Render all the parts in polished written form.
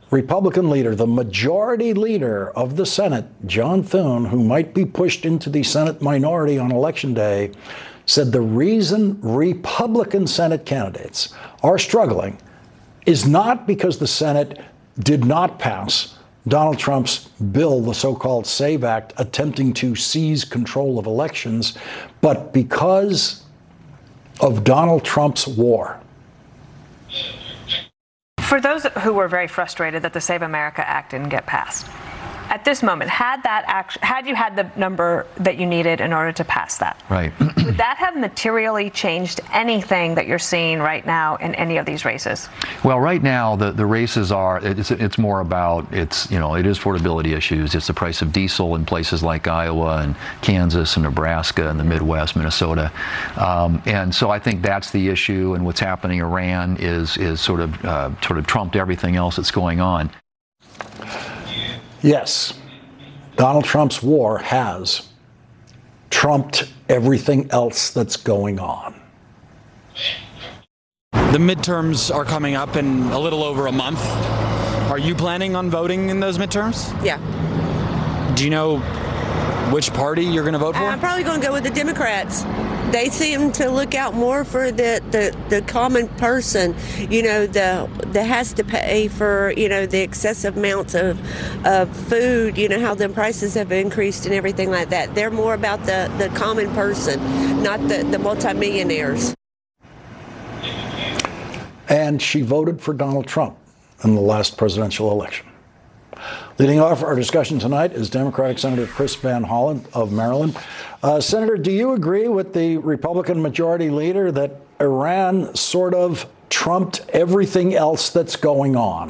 Republican leader, the majority leader of the Senate, John Thune, who might be pushed into the Senate minority on Election Day, said the reason Republican Senate candidates are struggling is not because the Senate did not pass Donald Trump's bill, the so-called SAVE Act, attempting to seize control of elections, but because of Donald Trump's war. For those who were very frustrated that the Save America Act didn't get passed, at this moment, had you had the number that you needed in order to pass that, right, would that have materially changed anything that you're seeing right now in any of these races? Well, right now the races are it's more about it is affordability issues. It's the price of diesel in places like Iowa and Kansas and Nebraska and the Midwest, Minnesota, and so I think that's the issue. And what's happening in Iran is sort of trumped everything else that's going on. Yes, Donald Trump's war has trumped everything else that's going on. The midterms are coming up in a little over a month. Are you planning on voting in those midterms? Yeah. Do you know which party you're going to vote for? I'm probably going to go with the Democrats. They seem to look out more for the common person, that has to pay for, the excessive amounts of food, how the prices have increased and everything like that. They're more about the common person, not the multimillionaires. And she voted for Donald Trump in the last presidential election. Leading off our discussion tonight is Democratic Senator Chris Van Hollen of Maryland. Senator, do you agree with the Republican majority leader that Iran sort of trumped everything else that's going on?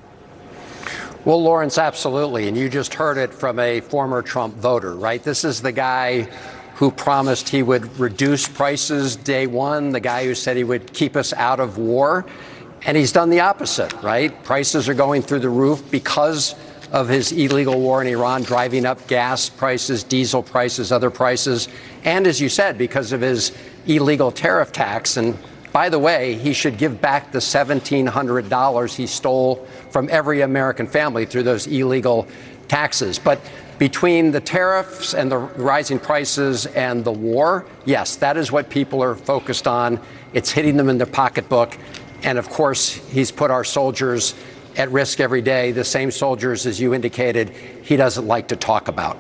Well, Lawrence, absolutely. And you just heard it from a former Trump voter, right? This is the guy who promised he would reduce prices day one, the guy who said he would keep us out of war. And he's done the opposite, right? Prices are going through the roof because of his illegal war in Iran, driving up gas prices, diesel prices, other prices. And as you said, because of his illegal tariff tax. And by the way, he should give back the $1,700 he stole from every American family through those illegal taxes. But between the tariffs and the rising prices and the war, yes, that is what people are focused on. It's hitting them in their pocketbook. And of course, he's put our soldiers at risk every day, the same soldiers, as you indicated, he doesn't like to talk about.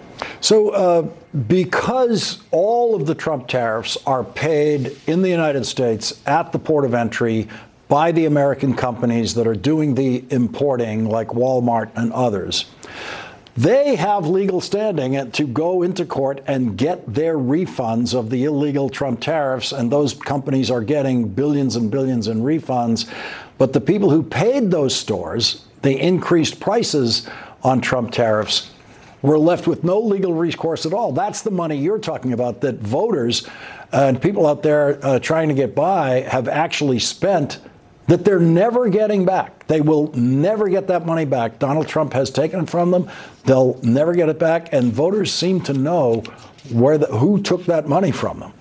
So because all of the Trump tariffs are paid in the United States at the port of entry by the American companies that are doing the importing, like Walmart and others, they have legal standing to go into court and get their refunds of the illegal Trump tariffs, and those companies are getting billions and billions in refunds. But the people who paid those stores, the increased prices on Trump tariffs, were left with no legal recourse at all. That's the money you're talking about that voters and people out there trying to get by have actually spent, that they're never getting back. They will never get that money back. Donald Trump has taken it from them. They'll never get it back. And voters seem to know who took that money from them.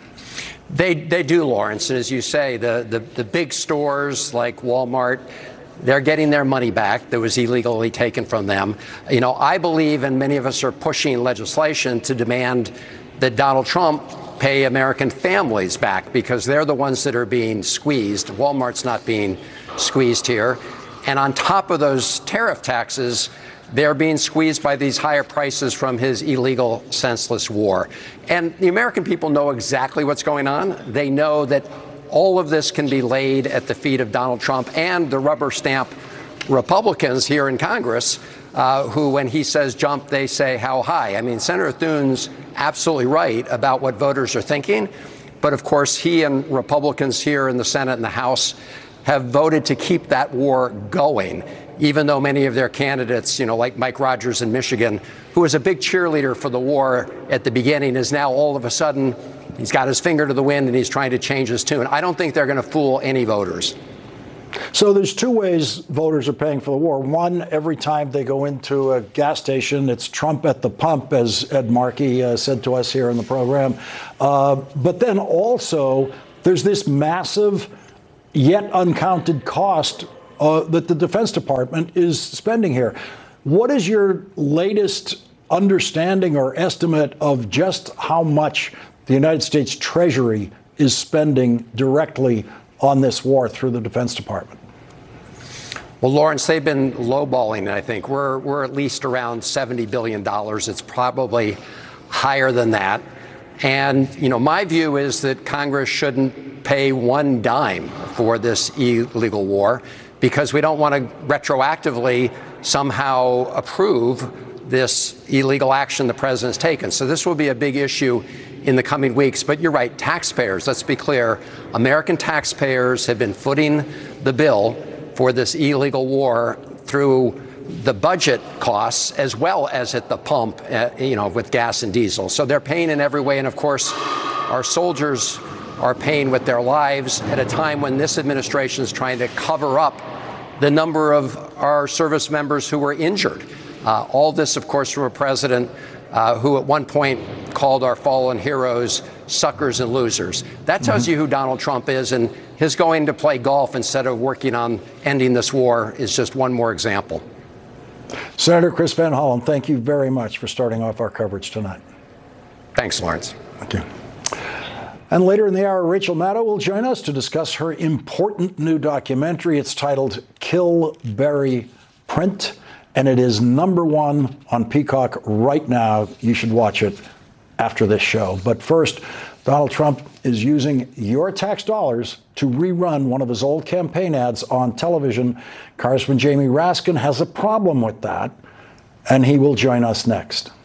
They do, Lawrence. And as you say, the big stores like Walmart, they're getting their money back that was illegally taken from them. I believe, and many of us are pushing legislation to demand that Donald Trump pay American families back, because they're the ones that are being squeezed. Walmart's not being squeezed here. And on top of those tariff taxes, they're being squeezed by these higher prices from his illegal, senseless war. And the American people know exactly what's going on. They know that all of this can be laid at the feet of Donald Trump and the rubber stamp Republicans here in Congress, who, when he says jump, they say how high. I mean, Senator Thune's absolutely right about what voters are thinking. But of course, he and Republicans here in the Senate and the House have voted to keep that war going, even though many of their candidates, like Mike Rogers in Michigan, who was a big cheerleader for the war at the beginning, is now all of a sudden, he's got his finger to the wind and he's trying to change his tune. I don't think they're going to fool any voters. So there's two ways voters are paying for the war. One, every time they go into a gas station, it's Trump at the pump, as Ed Markey said to us here in the program. But then also, there's this massive, yet uncounted cost that the Defense Department is spending here. What is your latest understanding or estimate of just how much the United States Treasury is spending directly on this war through the Defense Department? Well, Lawrence, they've been lowballing it, I think. We're at least around $70 billion. It's probably higher than that. And, you know, my view is that Congress shouldn't pay one dime for this illegal war because we don't want to retroactively somehow approve this illegal action the president's taken. So this will be a big issue in the coming weeks. But you're right, taxpayers, let's be clear, American taxpayers have been footing the bill for this illegal war through the budget costs as well as at the pump, with gas and diesel. So they're paying in every way. And of course, our soldiers are paying with their lives at a time when this administration is trying to cover up the number of our service members who were injured. All this, of course, from a president who at one point called our fallen heroes suckers and losers. That tells you who Donald Trump is, and his going to play golf instead of working on ending this war is just one more example. Senator Chris Van Hollen, thank you very much for starting off our coverage tonight. Thanks, Lawrence. Thank you. And later in the hour, Rachel Maddow will join us to discuss her important new documentary. It's titled Kill, Bury, Print, and it is #1 on Peacock right now. You should watch it after this show. But first, Donald Trump is using your tax dollars to rerun one of his old campaign ads on television. Congressman Jamie Raskin has a problem with that, and he will join us next.